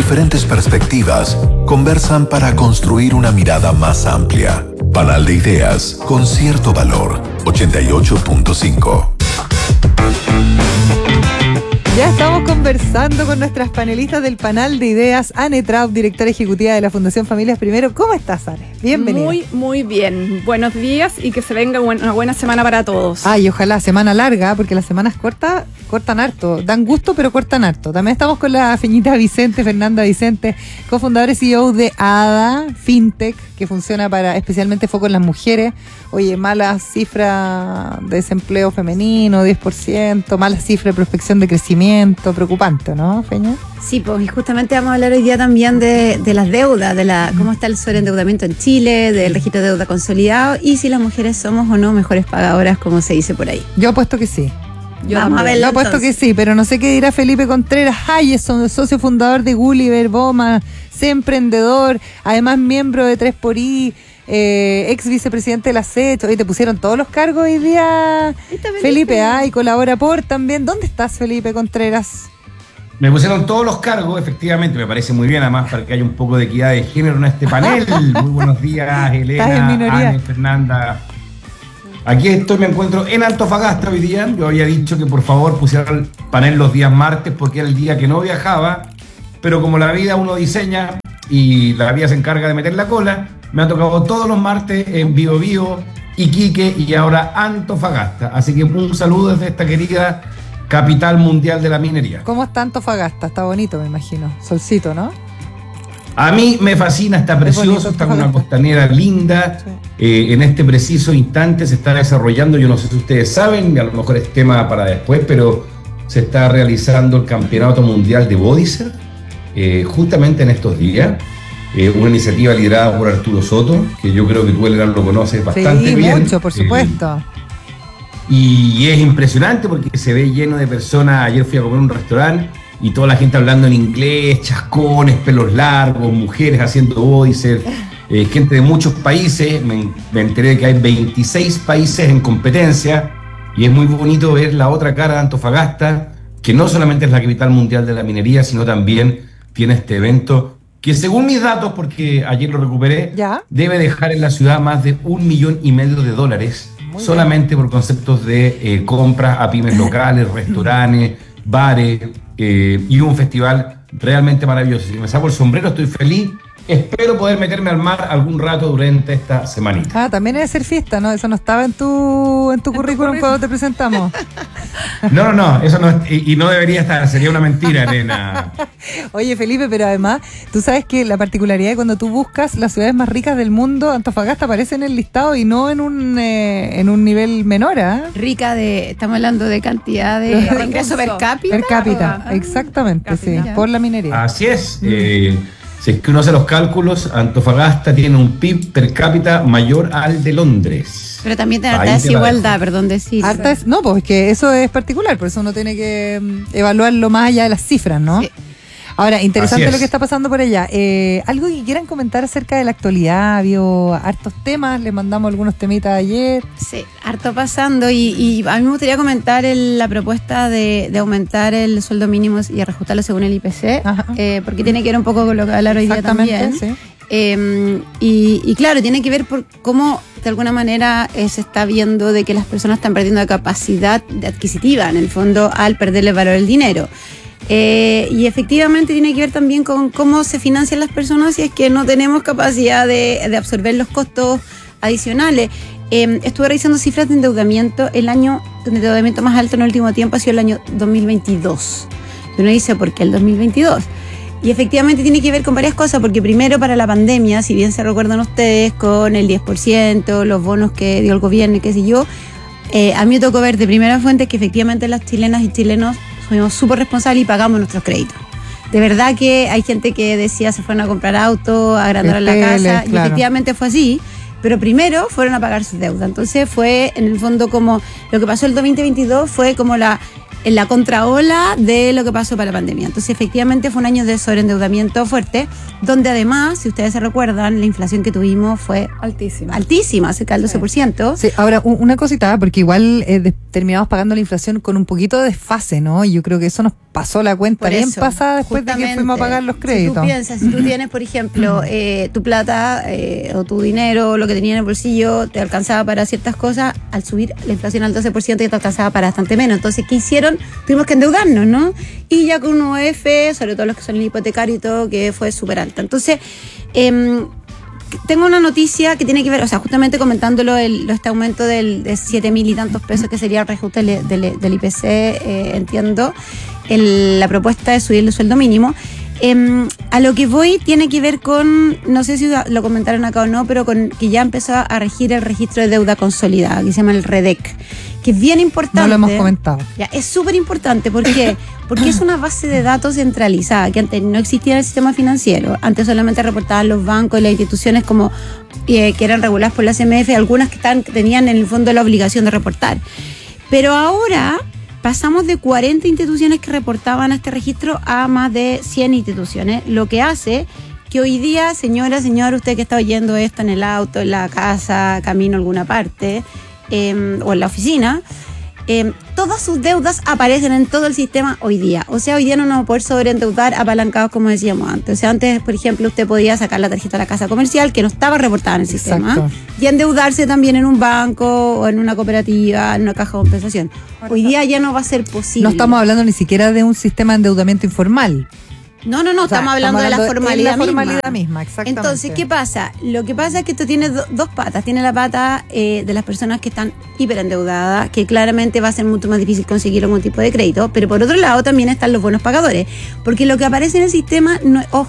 diferentes perspectivas conversan para construir una mirada más amplia. Panal de Ideas con cierto valor. 88.5. Ya estamos conversando con nuestras panelistas del Panal de Ideas. Anne Traub, directora ejecutiva de la Fundación Familias Primero. ¿Cómo estás, Anne? Bienvenida. Muy, muy bien. Buenos días y que se venga una buena semana para todos. Ay, ojalá, semana larga, porque las semanas cortas cortan harto. Dan gusto, pero cortan harto. También estamos con la feñita Vicente, Fernanda Vicente, cofundadora y CEO de ADA, FinTech, que funciona para especialmente foco en las mujeres. Oye, mala cifra de desempleo femenino, 10%, mala cifra de prospección de crecimiento, preocupante, ¿no, Feña? Sí, pues y justamente vamos a hablar hoy día también de las deudas, cómo está el sobreendeudamiento en Chile, del registro de deuda consolidado y si las mujeres somos o no mejores pagadoras, como se dice por ahí. Yo apuesto que sí. Vamos a verlo. Yo apuesto que sí, pero no sé qué dirá Felipe Contreras. Ay, es socio fundador de Gulliver, Boma, sé emprendedor, además miembro de 3xI, ex vicepresidente de la SET. Hoy te pusieron todos los cargos hoy día, Felipe, y colabora por también. ¿Dónde estás, Felipe Contreras? Me pusieron todos los cargos, efectivamente, me parece muy bien, además, para que haya un poco de equidad de género en este panel. Muy buenos días, Elena, Anne, Fernanda. Aquí estoy, me encuentro en Antofagasta hoy día. Yo había dicho que por favor pusiera el panel los días martes porque era el día que no viajaba, pero como la vida uno diseña y la vida se encarga de meter la cola, me ha tocado todos los martes en Biobío, Iquique y ahora Antofagasta. Así que un saludo desde esta querida capital mundial de la minería. ¿Cómo está Antofagasta? Está bonito, me imagino. Solcito, ¿no? A mí me fascina, está precioso, está con una costanera linda. Sí. En este preciso instante se está desarrollando, yo no sé si ustedes saben, a lo mejor es tema para después, pero se está realizando el Campeonato Mundial de Body Surf, justamente en estos días. Una iniciativa liderada por Arturo Soto, que yo creo que tú, Elena, lo conoces bastante bien. Sí, mucho, por supuesto. Y es impresionante porque se ve lleno de personas. Ayer fui a comer a un restaurante y toda la gente hablando en inglés, chascones, pelos largos, mujeres haciendo body surf, gente de muchos países. Me enteré de que hay 26 países en competencia y es muy bonito ver la otra cara de Antofagasta, que no solamente es la capital mundial de la minería, sino también tiene este evento que, según mis datos, porque ayer lo recuperé, debe dejar en la ciudad más de $1,5 millones solamente por conceptos de compras a pymes locales, restaurantes, bares, y un festival realmente maravilloso. Si me saco el sombrero, estoy feliz. Espero poder meterme al mar algún rato durante esta semanita. También debe ser fiesta, ¿no? Eso no estaba en tu currículum cuando te presentamos. No, eso no, y no debería estar, sería una mentira, Elena. Oye, Felipe, pero además, tú sabes que la particularidad de cuando tú buscas las ciudades más ricas del mundo, Antofagasta aparece en el listado y no en un nivel menor, Rica estamos hablando de cantidad de ingreso per cápita. Per cápita, exactamente, sí, por la minería. Así es. Si es que uno hace los cálculos, Antofagasta tiene un PIB per cápita mayor al de Londres. Pero también tiene harta desigualdad, perdón decir. No, pues que eso es particular, por eso uno tiene que evaluarlo más allá de las cifras, ¿no? Sí. Ahora, interesante lo que está pasando por allá. ¿Algo que quieran comentar acerca de la actualidad? Vio hartos temas, les mandamos algunos temitas ayer. Sí, harto pasando y a mí me gustaría comentar la propuesta de aumentar el sueldo mínimo y reajustarlo según el IPC, porque tiene que ver un poco con lo que hablar hoy día también. Sí. Y claro, tiene que ver por cómo de alguna manera se está viendo de que las personas están perdiendo la capacidad adquisitiva, en el fondo, al perderle el valor del dinero. Y efectivamente tiene que ver también con cómo se financian las personas si es que no tenemos capacidad de absorber los costos adicionales. Estuve revisando cifras de endeudamiento. El año de endeudamiento más alto en el último tiempo ha sido el año 2022. Y uno dice, ¿por qué el 2022? Y efectivamente tiene que ver con varias cosas, porque primero, para la pandemia, si bien se recuerdan ustedes, con el 10%, los bonos que dio el gobierno y qué sé yo, a mí me tocó ver de primera fuente que efectivamente las chilenas y chilenos fuimos súper responsables y pagamos nuestros créditos. De verdad que hay gente que decía se fueron a comprar autos, a agrandar la casa, claro. Y efectivamente fue así, pero primero fueron a pagar sus deudas. Entonces fue, en el fondo, como lo que pasó el 2022 fue como en la contraola de lo que pasó para la pandemia. Entonces, efectivamente, fue un año de sobreendeudamiento fuerte, donde además, si ustedes se recuerdan, la inflación que tuvimos fue altísima, cerca del 12%. Sí, ahora, una cosita, porque igual terminamos pagando la inflación con un poquito de desfase, ¿no? Y yo creo que eso nos pasó la cuenta bien pasada después de que fuimos a pagar los créditos. Si tú piensas, si tú tienes, por ejemplo, tu plata o tu dinero, lo que tenías en el bolsillo, te alcanzaba para ciertas cosas, al subir la inflación al 12% ya te alcanzaba para bastante menos. Entonces, ¿qué hicieron? Tuvimos que endeudarnos, ¿no? Y ya con un UF, sobre todo los que son el hipotecario y todo, que fue súper alta. Entonces, tengo una noticia que tiene que ver, o sea, justamente comentándolo, este aumento de 7.000 y tantos pesos que sería el reajuste del IPC, entiendo, la propuesta de subir el sueldo mínimo. A lo que voy tiene que ver con, no sé si lo comentaron acá o no, pero con que ya empezó a regir el registro de deuda consolidada, que se llama el REDEC, que es bien importante. No lo hemos comentado. Ya, es súper importante. ¿Por qué? Porque es una base de datos centralizada, que antes no existía en el sistema financiero. Antes solamente reportaban los bancos y las instituciones como que eran reguladas por la CMF, algunas que tenían en el fondo la obligación de reportar. Pero ahora pasamos de 40 instituciones que reportaban a este registro a más de 100 instituciones, lo que hace que hoy día, señora, señor, usted que está oyendo esto en el auto, en la casa, camino a alguna parte, o en la oficina, todas sus deudas aparecen en todo el sistema hoy día. O sea, hoy día no nos vamos a poder sobreendeudar apalancados como decíamos antes. O sea, antes, por ejemplo, usted podía sacar la tarjeta de la casa comercial que no estaba reportada en el sistema y endeudarse también en un banco o en una cooperativa, en una caja de compensación. Hoy día ya no va a ser posible. No estamos hablando ni siquiera de un sistema de endeudamiento informal. No, o sea, estamos hablando de la formalidad misma, exactamente. Entonces, ¿qué pasa? Lo que pasa es que esto tiene dos patas. Tiene la pata de las personas que están hiperendeudadas, que claramente va a ser mucho más difícil conseguir algún tipo de crédito, pero por otro lado también están los buenos pagadores, porque lo que aparece en el sistema,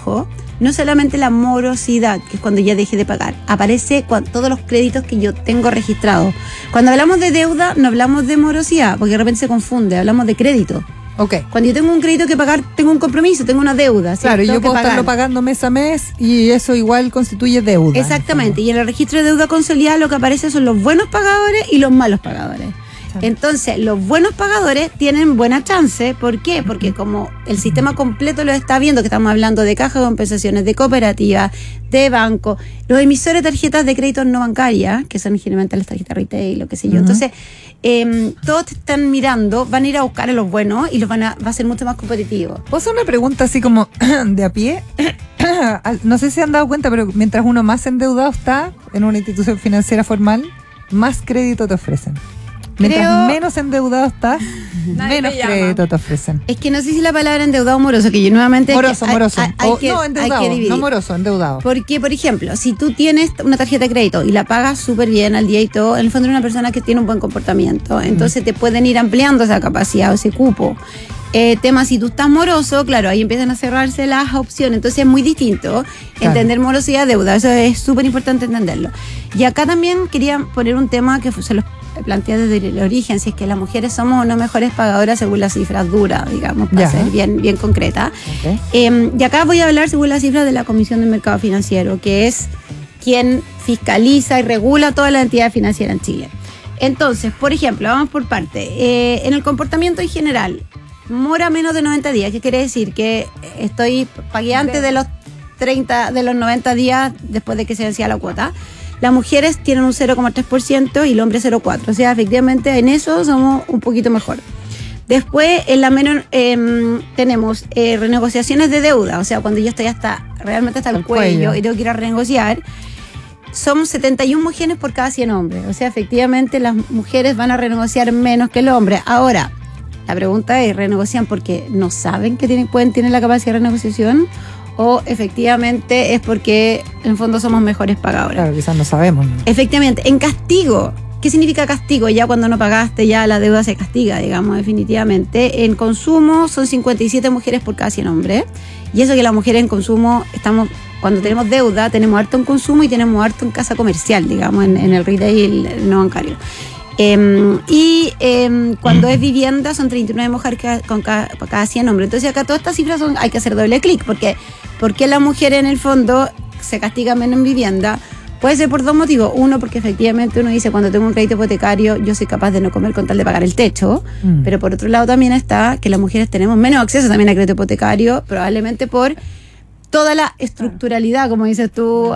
no solamente la morosidad, que es cuando ya deje de pagar, aparece todos los créditos que yo tengo registrados. Cuando hablamos de deuda, no hablamos de morosidad, porque de repente se confunde, hablamos de crédito. Okay. Cuando yo tengo un crédito que pagar, tengo un compromiso, tengo una deuda. Claro, yo puedo estarlo pagando mes a mes y eso igual constituye deuda. Exactamente, y en el registro de deuda consolidada lo que aparece son los buenos pagadores y los malos pagadores. Entonces, los buenos pagadores tienen buena chance. ¿Por qué? Porque como el sistema completo lo está viendo, que estamos hablando de caja de compensaciones, de cooperativas, de banco, los emisores de tarjetas de crédito no bancarias, que son generalmente las tarjetas retail, lo que sé yo. Entonces, todos te están mirando, van a ir a buscar a los buenos y va a ser mucho más competitivo. ¿Puedo hacer una pregunta así como de a pie? No sé si han dado cuenta, pero mientras uno más endeudado está en una institución financiera formal, más crédito te ofrecen. Mientras menos endeudado estás, menos crédito te ofrecen. Es que no sé si la palabra endeudado o moroso, que yo nuevamente... Moroso. No, endeudado, hay que dividir. No moroso, endeudado. Porque, por ejemplo, si tú tienes una tarjeta de crédito y la pagas súper bien al día y todo, en el fondo eres una persona que tiene un buen comportamiento. Entonces te pueden ir ampliando esa capacidad o ese cupo. Tema, si tú estás moroso, claro, ahí empiezan a cerrarse las opciones. Entonces es muy distinto entender morosidad, deuda. Eso es súper importante entenderlo. Y acá también quería poner un tema que se los plantea desde el origen, si es que las mujeres somos o no mejores pagadoras según las cifras duras, digamos, para ser bien concreta. Y acá voy a hablar según las cifras de la Comisión del Mercado Financiero, que es quien fiscaliza y regula todas las entidades financieras en Chile. Entonces, por ejemplo, vamos por parte. En el comportamiento en general, mora menos de 90 días, ¿qué quiere decir? Que pagué antes de los 90 días después de que se vencía la cuota. Las mujeres tienen un 0,3% y el hombre 0,4%. O sea, efectivamente en eso somos un poquito mejor. Después, en la menor, tenemos renegociaciones de deuda. O sea, cuando yo estoy realmente hasta el cuello y tengo que ir a renegociar, somos 71 mujeres por cada 100 hombres. O sea, efectivamente las mujeres van a renegociar menos que el hombre. Ahora, la pregunta es, ¿renegocian porque no saben que tienen la capacidad de renegociación? ¿O efectivamente es porque en el fondo somos mejores pagadores? Claro, quizás no sabemos, ¿no? Efectivamente, en castigo. ¿Qué significa castigo? Ya cuando no pagaste, ya la deuda se castiga, digamos, definitivamente. En consumo son 57 mujeres por cada 100 hombres. Y eso que las mujeres en consumo cuando tenemos deuda, tenemos harto en consumo y tenemos harto en casa comercial, digamos, en el retail no bancario. Cuando es vivienda son 39 mujeres por cada 100 hombres. Entonces acá todas estas cifras hay que hacer doble clic, porque las mujeres en el fondo se castigan menos en vivienda, Puede ser por dos motivos. Uno, porque efectivamente uno dice, cuando tengo un crédito hipotecario, yo soy capaz de no comer con tal de pagar el techo. Pero por otro lado también está que las mujeres tenemos menos acceso también a crédito hipotecario, probablemente por toda la estructuralidad, como dices tú,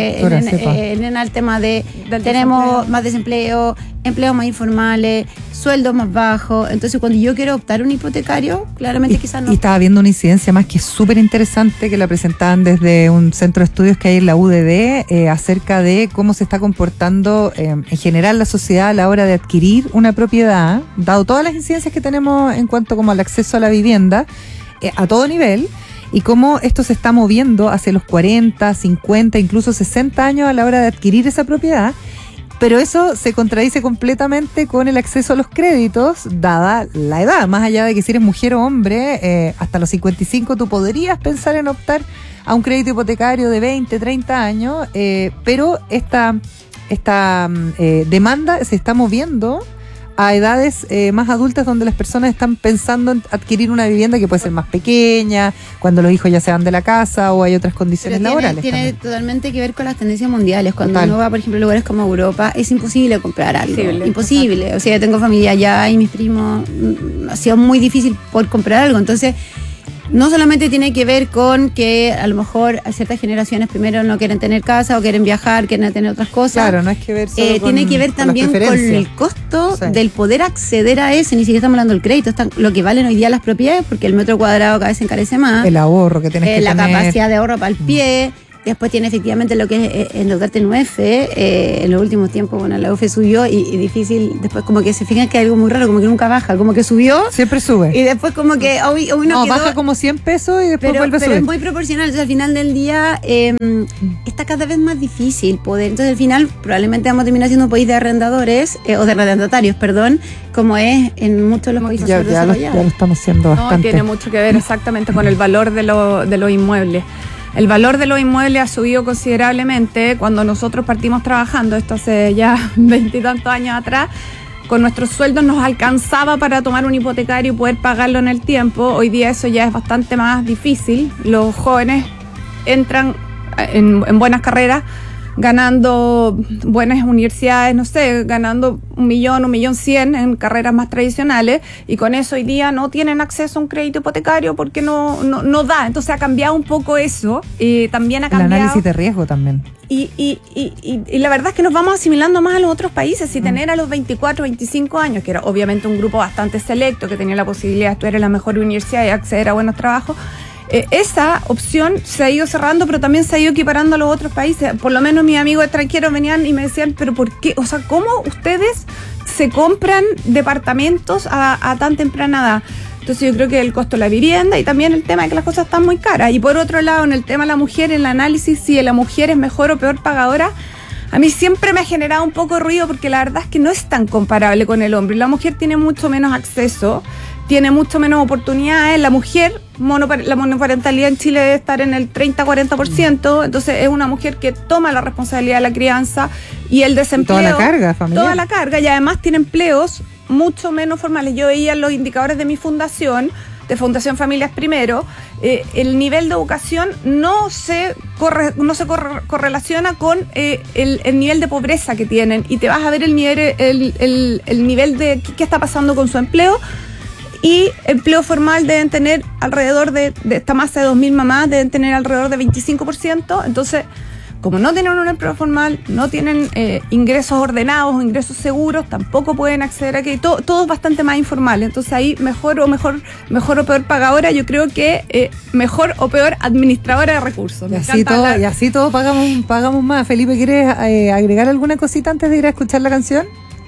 en el tema de tenemos más desempleo, empleos más informales, sueldos más bajos. Entonces, cuando yo quiero optar un hipotecario, claramente quizás no. Y estaba viendo una incidencia más que es súper interesante, que la presentaban desde un centro de estudios que hay en la UDD, acerca de cómo se está comportando en general la sociedad a la hora de adquirir una propiedad, dado todas las incidencias que tenemos en cuanto como al acceso a la vivienda, a todo nivel, y cómo esto se está moviendo hacia los 40, 50, incluso 60 años a la hora de adquirir esa propiedad. Pero eso se contradice completamente con el acceso a los créditos, dada la edad. Más allá de que si eres mujer o hombre, hasta los 55 tú podrías pensar en optar a un crédito hipotecario de 20, 30 años, pero esta demanda se está moviendo a edades más adultas, donde las personas están pensando en adquirir una vivienda que puede ser más pequeña, cuando los hijos ya se van de la casa o hay otras condiciones laborales. Tiene totalmente que ver con las tendencias mundiales. Cuando uno va, por ejemplo, a lugares como Europa, es imposible comprar algo. Imposible. O sea, yo tengo familia allá y mis primos, ha sido muy difícil poder comprar algo. Entonces, no solamente tiene que ver con que a lo mejor a ciertas generaciones primero no quieren tener casa o quieren viajar, quieren tener otras cosas. Claro, no es que ver solo tiene que ver también con el costo del poder acceder a eso. Ni siquiera estamos hablando del crédito, lo que valen hoy día las propiedades, porque el metro cuadrado cada vez se encarece más. El ahorro que tienes que la tener. La capacidad de ahorro para el pie. Después tiene efectivamente lo que es endeudarte en UF. En los últimos tiempos, bueno, la UF subió y difícil. Después como que se fijan que hay algo muy raro, como que nunca baja, como que subió. Siempre sube. Y después como que hoy no quedó, baja como 100 pesos y después vuelve a subir. Pero es muy proporcional. Entonces al final del día está cada vez más difícil poder. Entonces al final probablemente vamos a terminar siendo un país de arrendadores, o de arrendatarios, perdón, como es en muchos de los países desarrollados. Ya lo estamos haciendo bastante. No, tiene mucho que ver exactamente con el valor de los inmuebles. El valor de los inmuebles ha subido considerablemente. Cuando nosotros partimos trabajando, esto hace ya 20 y tantos años atrás, con nuestros sueldos nos alcanzaba para tomar un hipotecario y poder pagarlo en el tiempo. Hoy día eso ya es bastante más difícil. Los jóvenes entran en buenas carreras, ganando buenas universidades, no sé, ganando 1.100.000 en carreras más tradicionales, y con eso hoy día no tienen acceso a un crédito hipotecario porque no da. Entonces ha cambiado un poco eso, y también ha cambiado el análisis de riesgo también. Y la verdad es que nos vamos asimilando más a los otros países. Si tener a los 24, 25 años, que era obviamente un grupo bastante selecto, que tenía la posibilidad de estudiar en la mejor universidad y acceder a buenos trabajos, esa opción se ha ido cerrando, pero también se ha ido equiparando a los otros países. Por lo menos mis amigos extranjeros venían y me decían, pero ¿por qué? O sea, ¿cómo ustedes se compran departamentos a tan temprana edad? Entonces yo creo que el costo de la vivienda y también el tema de que las cosas están muy caras. Y por otro lado, en el tema de la mujer, en el análisis si la mujer es mejor o peor pagadora, a mí siempre me ha generado un poco de ruido, porque la verdad es que no es tan comparable con el hombre. La mujer tiene mucho menos acceso, tiene mucho menos oportunidades. La mujer, la monoparentalidad en Chile debe estar en el 30-40%, entonces es una mujer que toma la responsabilidad de la crianza y el desempleo. Toda la carga familiar. Toda la carga, y además tiene empleos mucho menos formales. Yo veía los indicadores de mi fundación, de Fundación Familias Primero, el nivel de educación no se correlaciona con el nivel de pobreza que tienen, y te vas a ver el nivel de qué está pasando con su empleo. Y empleo formal deben tener alrededor de esta masa de 2.000 mamás, deben tener alrededor de 25%. Entonces, como no tienen un empleo formal, no tienen ingresos ordenados o ingresos seguros, tampoco pueden acceder a que todo es bastante más informal. Entonces ahí mejor o peor pagadora, yo creo que mejor o peor administradora de recursos. Y así todo pagamos más. Felipe, ¿quieres agregar alguna cosita antes de ir a escuchar la canción?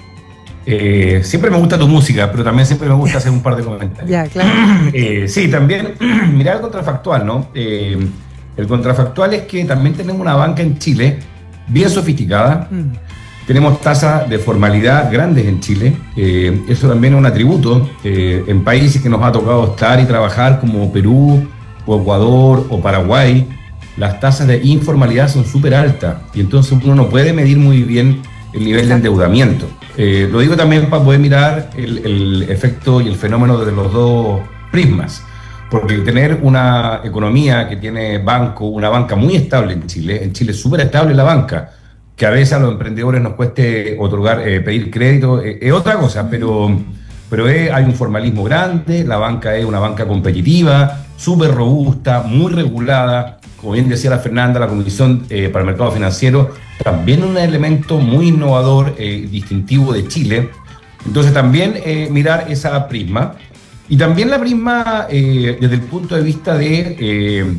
Siempre me gusta tu música, pero también siempre me gusta hacer un par de comentarios. Ya, claro. Sí, también mirar el contrafactual, ¿no? El contrafactual es que también tenemos una banca en Chile bien sofisticada. Tenemos tasas de formalidad grandes en Chile. Eso también es un atributo. En países que nos ha tocado estar y trabajar, como Perú, o Ecuador, o Paraguay, las tasas de informalidad son súper altas. Y entonces uno no puede medir muy bien el nivel de endeudamiento. Lo digo también para poder mirar el efecto y el fenómeno desde los dos prismas. Porque tener una economía que tiene una banca muy estable en Chile súper estable la banca, que a veces a los emprendedores nos cueste pedir crédito, es otra cosa, pero hay un formalismo grande, la banca es una banca competitiva, súper robusta, muy regulada, como bien decía la Fernanda, la Comisión para el Mercado Financiero, también un elemento muy innovador, distintivo de Chile. Entonces también mirar esa prisma, y también la prisma desde el punto de vista de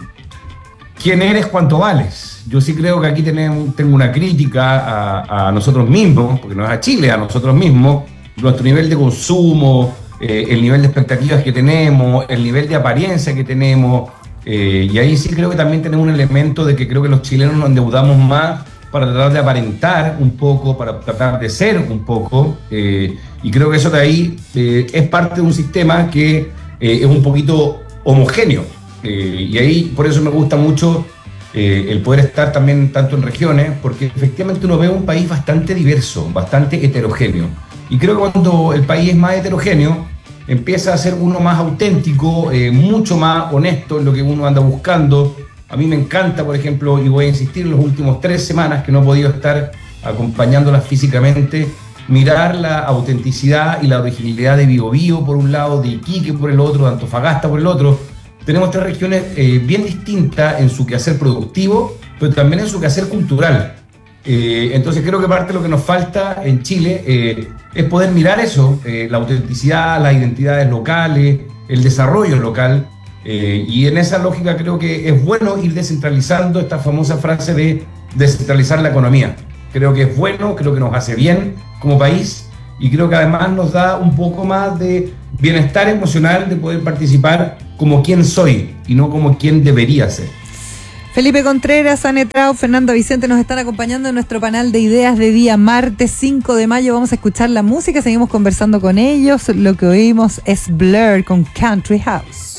quién eres, cuánto vales. Yo sí creo que aquí tengo una crítica a nosotros mismos, porque no es a Chile, a nosotros mismos, nuestro nivel de consumo, el nivel de expectativas que tenemos, el nivel de apariencia que tenemos, y ahí sí creo que también tenemos un elemento de que creo que los chilenos nos endeudamos más para tratar de aparentar un poco, para tratar de ser un poco, y creo que eso de ahí es parte de un sistema que es un poquito homogéneo, y ahí por eso me gusta mucho el poder estar también tanto en regiones, porque efectivamente uno ve un país bastante diverso, bastante heterogéneo, y creo que cuando el país es más heterogéneo empieza a ser uno más auténtico, mucho más honesto en lo que uno anda buscando. A mí me encanta, por ejemplo, y voy a insistir, en las últimas 3 semanas que no he podido estar acompañándolas físicamente, mirar la autenticidad y la originalidad de Biobío por un lado, de Iquique por el otro, de Antofagasta por el otro. Tenemos 3 regiones bien distintas en su quehacer productivo, pero también en su quehacer cultural. Entonces creo que parte de lo que nos falta en Chile es poder mirar eso, la autenticidad, las identidades locales, el desarrollo local, y en esa lógica creo que es bueno ir descentralizando esta famosa frase de descentralizar la economía. Creo que es bueno, creo que nos hace bien como país, y creo que además nos da un poco más de bienestar emocional de poder participar como quien soy y no como quien debería ser. Felipe Contreras, Anne Traub, Fernanda Vicente nos están acompañando en nuestro panel de ideas de día martes 5 de mayo. Vamos a escuchar la música, seguimos conversando con ellos. Lo que oímos es Blur con Country House.